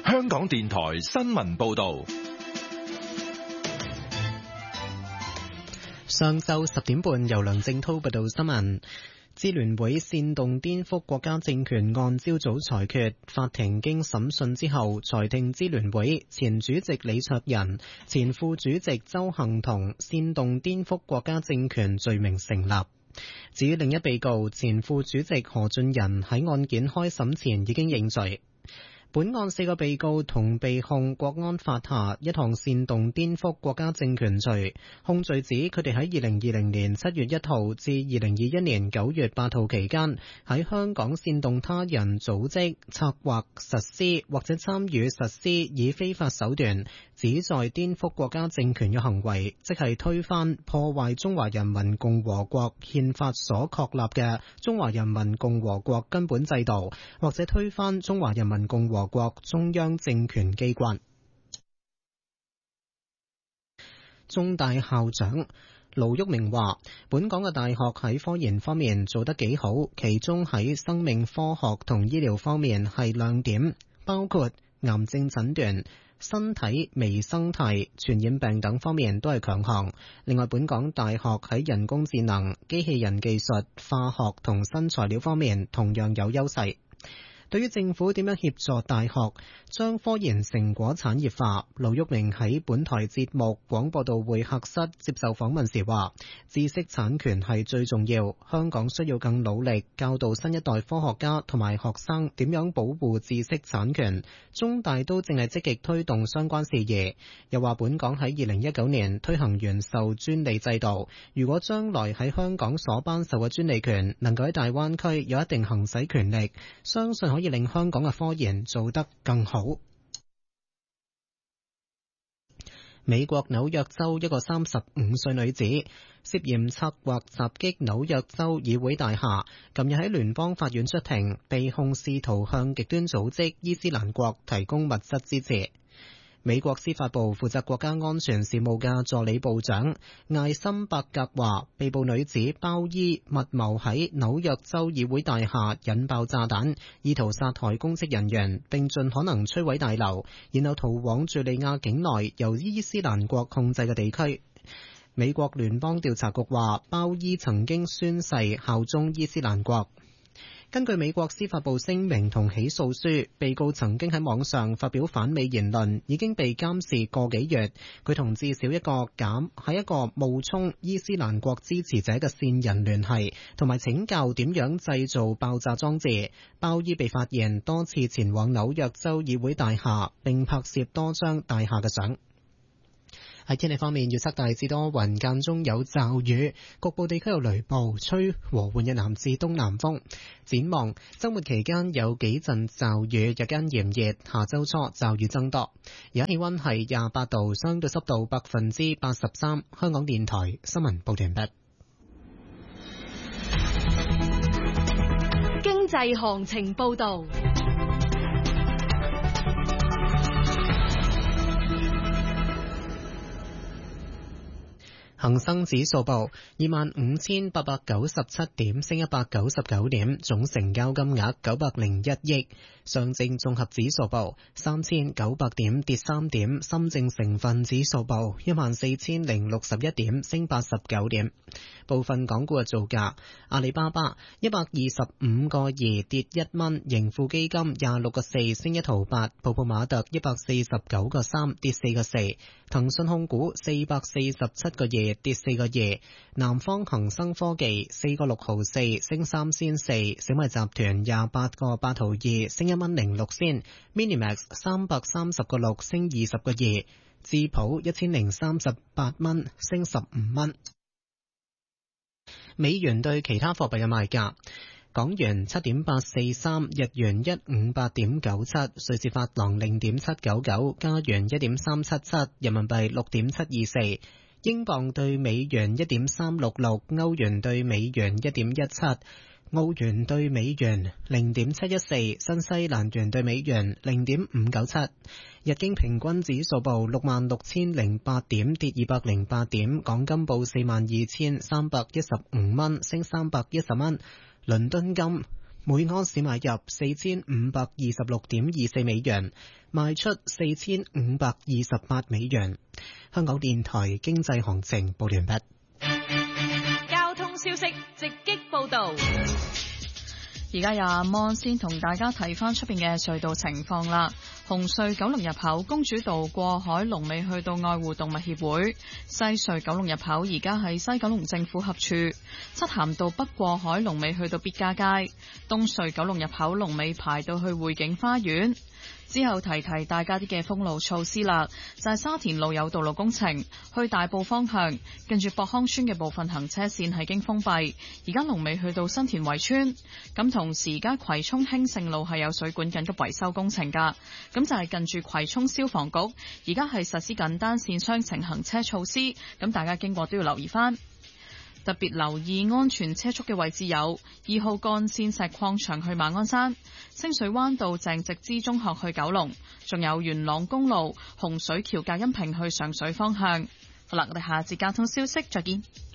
香港電台新聞報道。 上晝10點半，由梁正滔報道新聞。支聯會煽動顛覆國家政權案朝早裁決，法庭經審訊之後裁定支聯會前主席李卓人、前副主席鄒幸彤煽動顛覆國家政權罪名成立。至於另一被告前副主席何俊仁喺案件開審前已經認罪。本案4個被告同被控國安法下一項煽動顛覆國家政權罪，控罪指佢哋喺2020年7月1號至2021年9月8號期間，喺香港煽動他人組織、策劃、實施或者參與實施以非法手段旨在顛覆國家政權嘅行為，即係推翻、破壞中華人民共和國憲法所確立嘅中華人民共和國根本制度，或者推翻中華人民共和國中央政權機關。中大校長盧煜明話，本港嘅大學喺科研方面做得幾好，其中喺生命科學同醫療方面係亮點，包括癌症診斷、身體微生態、傳染病等方面都係強項。另外，本港大學喺人工智能、機器人技術、化學同新材料方面同樣有優勢。對於政府點樣協助大學將科研成果產業化，盧煜明喺本台節目廣播道會客室接受訪問時話，知識產權係最重要，香港需要更努力教導新一代科學家同埋學生點樣保護知識產權。中大都正係積極推動相關事宜。又話本港喺2019年推行原授專利制度，如果將來喺香港所頒授嘅專利權能夠喺大灣區有一定行使權力，相信可以令香港嘅科研做得更好。美國紐約州一個35歲女子涉嫌策劃襲擊紐約州議會大廈，近日喺聯邦法院出庭，被控試圖向極端組織伊斯蘭國提供物質支持。美國司法部負責國家安全事務嘅助理部長艾森伯格話，被捕女子包衣密謀喺紐約州議會大廈引爆炸彈，意圖殺害公職人員，並盡可能摧毀大樓，然後逃往敘利亞境內由伊斯蘭國控制嘅地區。美國聯邦調查局話，包衣曾經宣誓效忠伊斯蘭國。根據美國司法部聲明同起訴書，被告曾經喺網上發表反美言論，已經被監視個幾月。佢同至少一個喺一個冒充伊斯蘭國支持者嘅線人聯繫，同埋請教點樣製造爆炸裝置。包伊被發現多次前往紐約州議會大廈，並拍攝多張大廈嘅相。喺天氣方面，預測大致多雲，間中有驟雨，局部地區有雷暴，吹和緩嘅南至東南風。展望週末期間有幾陣驟雨，日間炎熱，下週初驟雨增多。而家氣溫係28度，相對濕度83%。香港電台新聞報道完畢。 經濟行情報道。 恒生指數報25,897點，升199點，總成交金額901億。上證綜合指數報3,900點，跌3點。深證成分指數報14,061點，升89點。部分港股嘅造價：阿里巴巴125個2跌1蚊，盈富基金26個4升1毫8，泡泡瑪特149個3跌4個4，騰訊控股447個2跌4個2，南方恒生科技4個6毫4升3仙4，小米集團28個8毫2升1蚊06仙，Minimax 330個6升20個2，智普1038蚊升15蚊。美元對其他貨幣嘅賣價：港元7.843，日元158.97，瑞士法郎0.799，加元1.377，人民幣6.724，英鎊對美元1.366，歐元對美元1.17，澳元對美元0.714，新西蘭元對美元0.597。日經平均指數報66,008點，跌208點。港金報42,315蚊，升310蚊。倫敦金每安士買入4526.24美元，賣出4528美元。香港電台經濟行情報完畢。 交通消息直擊報道。 而家由阿摩先同大家睇翻出邊嘅隧道情況啦。紅隧九龍入口公主道過海龍尾去到愛護動物協會，西隧九龍入口而家喺西九龍政府合署，漆咸道北過海龍尾去到必嘉街，東隧九龍入口龍尾排到去匯景花園。之後提大家啲嘅封路措施啦，就係沙田路有道路工程，去大埔方向近住博康村嘅部分行車線係經封閉，而家龍尾去到新田圍村。咁同時而家葵涌興盛路係有水管緊急維修工程噶，咁就係近住葵涌消防局，而家係實施緊單線雙程行車措施，咁大家經過都要留意翻。特別留意安全車速嘅位置有2號幹線石礦場去馬鞍山、清水灣道鄭植之中學去九龍，仲有元朗公路洪水橋隔音屏去上水方向。好啦，我哋下節交通消息再見。